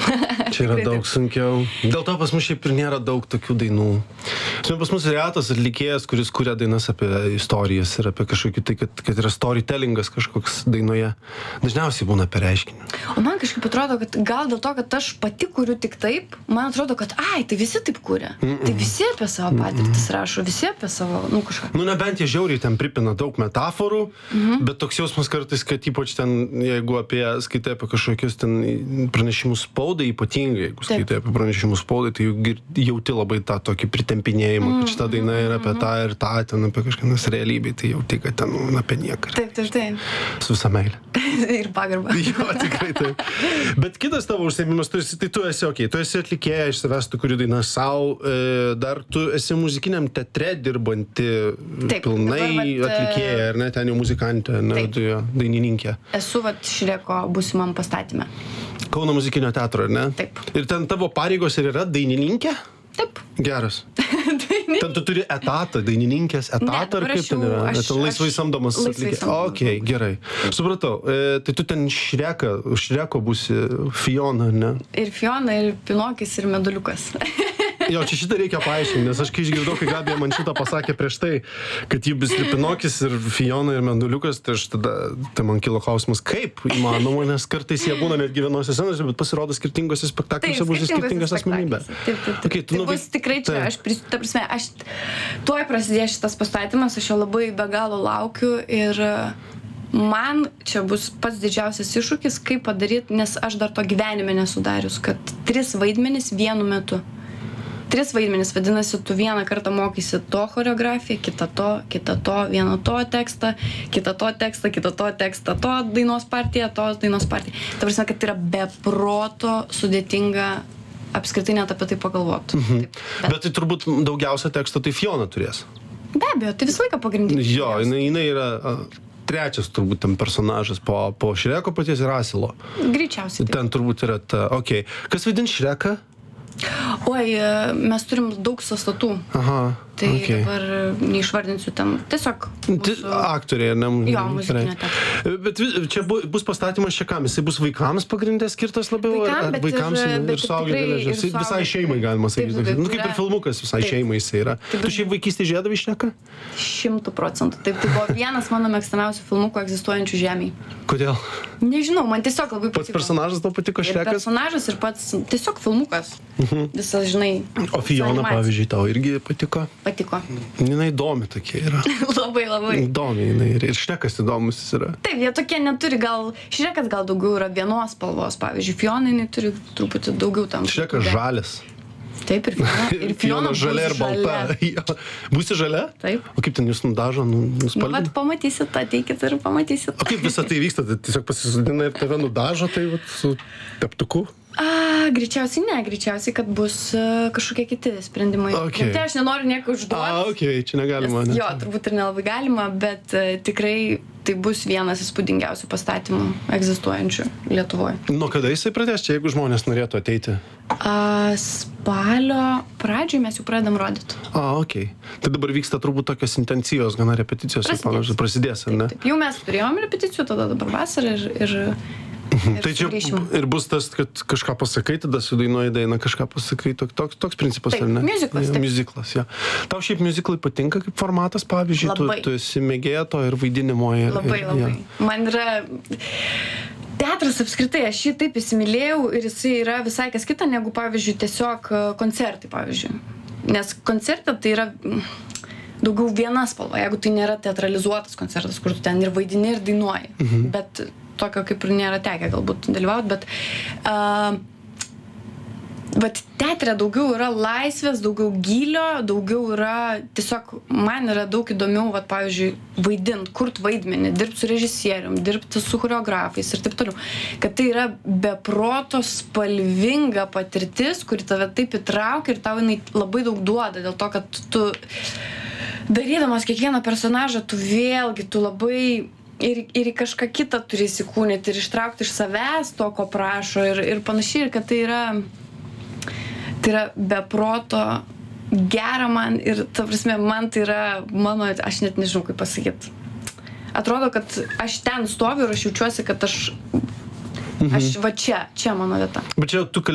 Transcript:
Čia yra daug sunkiau. Dėl to pas mus šiaip ir nėra daug tokių dainų. Pas mus retas atlikėjas, kuris kuria dainas apie istorijas ir apie kažkokį tai, kad yra storytellingas kažkoks dainoje. Dažniausiai būna apie reiškinį. O man kažkaip atrodo, kad gal dėl to, kad aš pati kuriu tik taip, man atrodo, kad tai visi taip kuria. Tai visi apie savo patirtis rašo, visi apie savo, kažką. Nebent jie žiauriai ten pripina daug metaforų, bet toks jausmas kartais, kad ypač ten, jeigu skaitai apie kažkokius ten pranešimus spaudai, ypatingai, jeigu skaitai apie pranešimus spaudai, tai jauti labai tą tokį pritempinėjimą, kad šita daina yra apie tą ir tą, ten apie kažkienas realybėj, tai jauti, kad ten apie nieką. Taip. Su visa meilė. Ir pagarbą. Jo, tikrai taip. Bet kitas tavo užsiėmimas, tai tu esi, tu esi atlikėja, iš savęs tu kuri dainą savo, dar tu esi muzikiniam teatre dirbanti pilnai atlikėja, ar ne, ten jau muzikantė, dainininkė. Esu Šreko būsimam pastatyme. Kauno muzikinio teatro, ar ne? Taip. Ir ten tavo pareigos ir yra dainininkė? Taip. Geras. Ten tu turi etatą, dainininkės etatą, ar kaip ten yra? Laisvai samdomas atlikėjas. Ok, gerai. Supratau. Tai tu ten Šreko būsi Fiona, ne? Ir Fiona, ir Pinokis, ir Meduliukas. Jo, čia šitą reikia paaiškinti, nes aš kai išgirdau, kai Gabija man šitą pasakė prieš tai, kad ji bus ir Pinokis, ir Fiona, ir Meduliukas, tai aš tada man kilo klausimas, kaip įmanoma, nes kartais jie būna netgi vienose scenose, bet pasirodo skirtingose spektakliuose bus skirtingas asmenybės. Taip. Tai bus tikrai čia, ta prasme, tuoj prasidės šitas pastatymas, aš jo labai be galo laukiu ir man čia bus pats didžiausias iššūkis, kaip padaryti, nes aš dar to gyvenime nesudarius, kad 3 vaidmenis vienu metu. 3 vaidmenis, vadinasi, tu vieną kartą mokysi to choreografiją, kitą to, vieną to tekstą, kitą to tekstą, to dainos partiją, tos dainos partiją. Ta prasme, kad tai yra beproto sudėtinga apskritai net apie tai pagalvoti. Bet tai turbūt daugiausia teksto tai Fiona turės. Be abejo, tai visą laiką pagrindinis. Jo, jinai yra trečias turbūt ten personažas po Šreko paties ir Asilo. Greičiausiai. Ten turbūt yra ta, Kas vaidins Šreką? Oi, mes turim daug sąstatų. Tai dabar neišvardinsiu ten. Tiesiog aktoriai, ne? Jo, muzikinio teatro. Bet čia bus pastatymas čia kam? Jisai bus vaikams pagrindė skirtas labiau? Vaikams ir suaugę visai šeimai galima sakyti. Kaip ir filmukas visai šeimai jisai yra. Tu šiaip vaikystėje žiūrėdavai Šreką? 100%. Taip, tai buvo vienas mano mėgstamiausių filmukų egzistuojančių žemėje. Kodėl? Nežinau, man tiesiog labai patiko. Pats personažas tau patiko Šrekas? Ir personažas, ir pats tiesiog filmukas. Visas, žinai. O Fiona, pavyzdžiui, tau irgi patiko? Patiko. Jinai įdomi tokia yra. Labai. Įdomi jinai ir Šrekas įdomus yra. Taip, jie tokie neturi Šrekas gal daugiau yra vienos spalvos, pavyzdžiui, Fiona jinai turi truputį daugiau tam. Šrekas žalias. Taip, ir Fiona žalia ir balta. Būsi žalia? Taip. O kaip ten jūs nudažo, nuspalvina? Vat pamatysit, ateikit ir pamatysit. O kaip visą tai vyksta? Tai tiesiog pasisodina ir tave nudažo, tai su teptuku? Greičiausiai, kad bus kažkokie kiti sprendimai. Tai aš nenoriu nieko užduoti. Čia negalima. Jo, turbūt ir nelabai galima, bet tikrai tai bus vienas įspūdingiausių pastatymų egzistuojančių Lietuvoje. Nuo kada jisai pradės čia, jeigu žmonės norėtų ateiti? Spalio pradžioj mes jau pradedam rodyti. Tai dabar vyksta turbūt tokios intensyvios gana repeticijos. Prasidės, ar ne? Taip, jau mes turėjom repeticijų, tada dabar vasarą ir tai čia ir bus tas, kad kažką pasakai, tada sudainuoji dainą, kažką pasakai, toks principas, ar ne? Miuziklas. Miuziklas, jo. Tau šiaip miuziklai patinka kaip formatas, pavyzdžiui, tu esi mėgėja to ir vaidinimo. Labai. Man yra teatras apskritai, aš jį taip įsimylėjau ir jisai yra visai kas kita negu, pavyzdžiui, tiesiog koncertai, pavyzdžiui. Nes koncertą tai yra daugiau viena spalva, jeigu tai nėra teatralizuotas koncertas, kur tu ten ir vaidini, ir dainuoji. Bet tokio kaip ir nėra tekę galbūt dalyvauti, bet teatre daugiau yra laisvės, daugiau gylio, daugiau yra, tiesiog man yra daug įdomiau, pavyzdžiui, vaidint, kurt vaidmenį, dirbti su režisierium, dirbti su choreografais ir taip toliau. Kad tai yra beproto spalvinga patirtis, kuri tave taip įtraukia ir tau jinai labai daug duoda, dėl to, kad tu darydamas kiekvieną personažą, tu labai ir į kažką kitą turi įsikūnyti ir ištraukti iš savęs to, ko prašo ir panašiai, ir kad tai yra beproto gera man ir, ta prasme, man tai yra mano, aš net nežinau, kaip pasakyti. Atrodo, kad aš ten stoviu ir aš jaučiuosi, kad aš va čia mano vieta. Bet čia tu